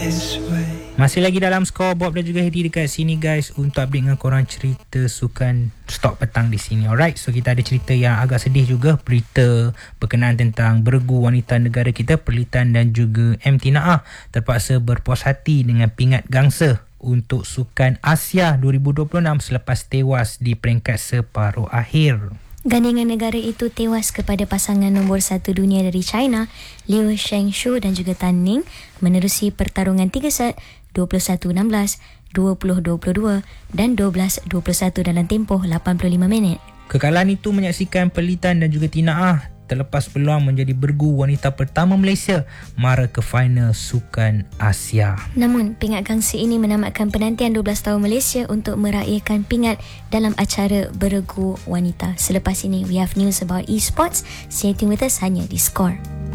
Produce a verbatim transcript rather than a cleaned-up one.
Masih lagi dalam skor Bob dan juga Hedi dekat sini guys, untuk update dengan korang cerita sukan stok petang di sini. Alright, so kita ada cerita yang agak sedih juga, berita berkenaan tentang beregu wanita negara kita Perlitan dan juga M T Naah terpaksa berpuas hati dengan pingat gangsa untuk Sukan Asia dua ribu dua puluh enam selepas tewas di peringkat separuh akhir. Gandingan negara itu tewas kepada pasangan nombor satu dunia dari China, Liu Shengshu dan juga Tan Ning, menerusi pertarungan tiga set dua puluh satu enam belas, dua puluh dua puluh dua dan dua belas dua puluh satu dalam tempoh lapan puluh lima minit. Kekalahan itu menyaksikan Perlitan dan juga Tinaah terlepas peluang menjadi bergu wanita pertama Malaysia mara ke final Sukan Asia. Namun, pingat gangsa ini menamatkan penantian dua belas tahun Malaysia untuk meraihkan pingat dalam acara beregu wanita. Selepas ini, we have news about esports. Stay tuned with us hanya di Score.